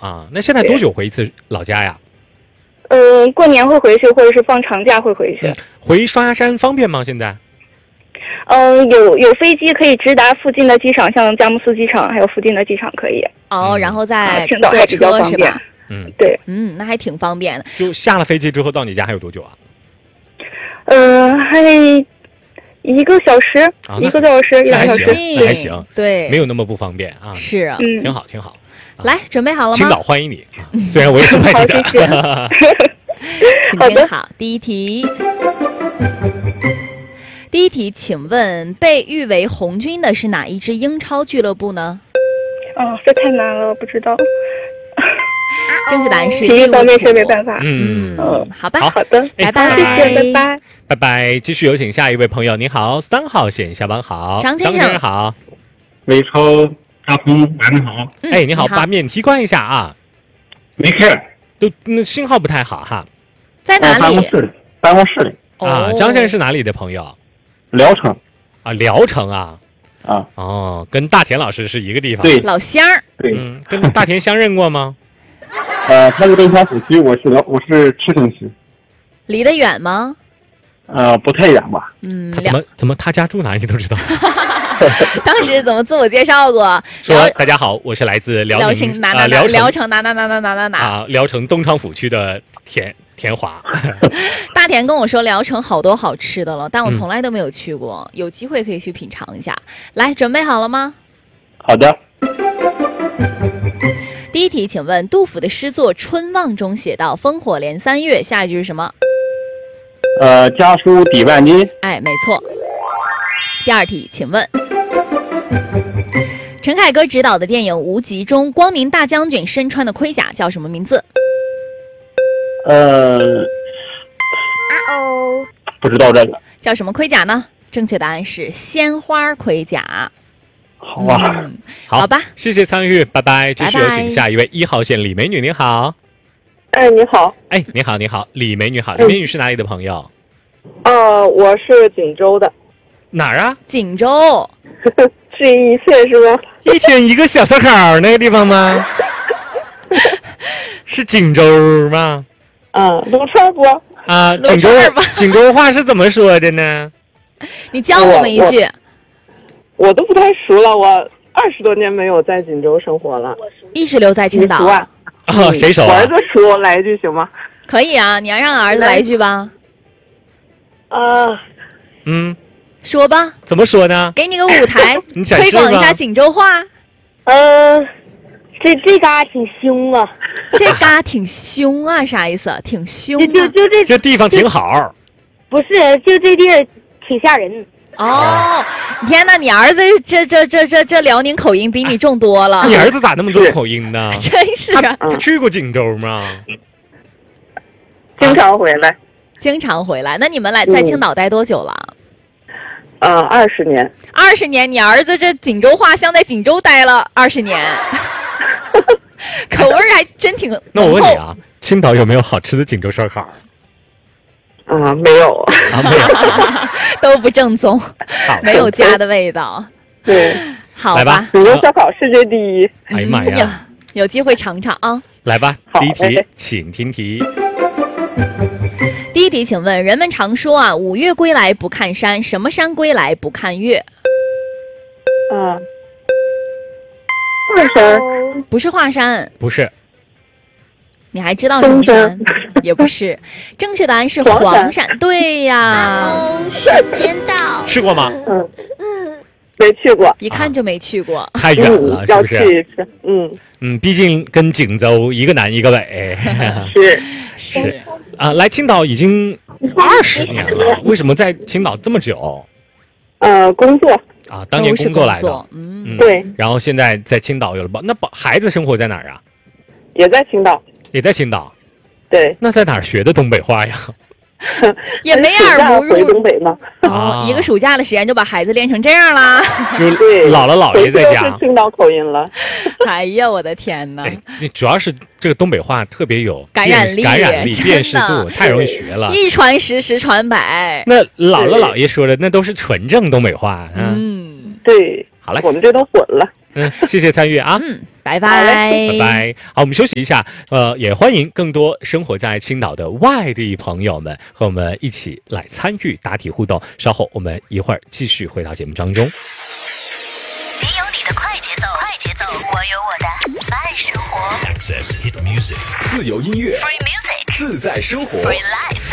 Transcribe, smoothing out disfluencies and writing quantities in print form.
啊。那现在多久回一次老家呀？ 过年会回去，或者是放长假会回去。 回双鸭山方便吗？现在？ 有飞机可以直达附近的机场，像佳木斯机场，还有附近的机场可以。 然后再青岛还比较方便。对， 那还挺方便的。 就下了飞机之后到你家还有多久啊？ 还1个小时，1个多小时，1、2小时， 那还行， 对， 没有那么不方便啊。 是啊， 挺好，挺好。 来，准备好了吗？ 青岛欢迎你，虽然我也是外地的。 好，谢谢。 请听好，第一题。第一题，请问被誉为红军的是哪一支英超俱乐部呢？ 这太难了，不知道。 正确答案是体育方面是没办法。 好吧， 好的， 拜拜， 谢谢，拜拜， 拜拜。继续有请下一位朋友，你好，3号线，下班好， 张先生好。 魏超，大鹏，晚上好。 你好，把免提关一下啊。 没事。 都信号不太好哈。 在哪里？ 办公室里。 张先生是哪里的朋友？ 聊城。 聊城啊。跟大田老师是一个地方。 对， 老乡儿。 对， 跟大田相认过吗？ 他是东昌府区，我是赤城区。 离得远吗？ 不太远吧。 他怎么他家住哪里你都知道？ 当时怎么自我介绍过？ 说大家好，我是来自辽宁聊城哪辽城东昌府区的田华。 大田跟我说聊城好多好吃的了，但我从来都没有去过，有机会可以去品尝一下。来，准备好了吗？ 好的。 第一题，请问杜甫的诗作《春望》中写道：“烽火连三月”，下一句是什么？ 家书抵万金。 哎，没错。第二题，请问陈凯歌执导的电影《无极》中，光明大将军身穿的盔甲叫什么名字？ 不知道这个叫什么盔甲呢？正确答案是鲜花盔甲。 好啊， 好吧， 谢谢参与，拜拜。继续有请下一位1号线李美女，您好。 你好。 你好，你好，李美女好。李美女是哪里的朋友？ 我是锦州的。 哪儿啊？ 锦州。 是一线是吗？ 一天一个小烧烤那个地方吗？是锦州吗？ 撸串不？ 锦州话是怎么说的呢？ 你教我们一句。 我都不太熟了，我20多年没有在锦州生活了， 一直留在青岛。 谁熟啊？ 我儿子熟，来一句行吗？ 可以啊，你要让儿子来一句吧。说吧。 怎么说呢？ 给你个舞台， 你推广一下锦州话。 这嘎挺凶啊。 这嘎挺凶啊，啥意思？挺凶啊。 这地方挺好。 不是，就这地儿挺吓人。 天哪！你儿子这辽宁口音比你重多了。 你儿子咋那么多口音呢？ 真是啊！ 他去过锦州吗？ 经常回来。 经常回来。那你们在青岛待多久了 ？20年。 20年，你儿子这锦州话像在锦州待了20年，口味还真挺浓厚。 那我问你啊，青岛有没有好吃的锦州烧烤？ 没有。 没有。 都不正宗，没有家的味道。 对， 好吧。 锦州烧烤世界第一。 哎呀妈呀！ 有机会尝尝啊。 来吧，第一题，请听题。 第一题，请问人们常说啊，五岳归来不看山，什么山归来不看岳？ 华山。 不是华山。 不是。 你还知道什么山？也不是，正确答案是黄山。对呀。 时间到。 去过吗？ 没去过。 一看就没去过。 太远了，是不是？ 要去一次。 毕竟跟锦州一个南一个北。是。来青岛已经20年了，为什么在青岛这么久？ 工作。 当年工作来的。 对。 然后现在在青岛有了那孩子生活在哪儿啊？ 也在青岛。 也在青岛。 对。 那在哪儿学的东北话呀？ 也没耳目回东北吗？ 一个暑假的时间就把孩子练成这样了。 就姥姥姥爷在家。 是青岛口音了。 哎呀，我的天哪！ 主要是这个东北话特别有感染力、 辨识度，太容易学了。 一传十，十传百。 那姥姥姥爷说的那都是纯正东北话。 对。 好嘞， 我们这都混了。 谢谢参与啊。 拜拜， 拜拜。好，我们休息一下。也欢迎更多生活在青岛的外地朋友们和我们一起来参与答题互动。稍后我们一会儿继续回到节目当中。 你有你的快节奏，我有我的慢生活。 Access Hit Music， 自由音乐 Free music， 自在生活。 Free life。